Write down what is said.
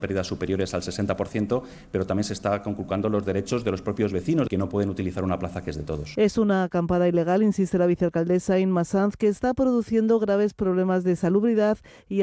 pérdidas superiores al 60%, pero también se está conculcando los derechos de los propios vecinos que no pueden utilizar una plaza que es de todos. Es una acampada ilegal, insiste la vicealcaldesa Inma Sanz, que está produciendo graves problemas de salubridad y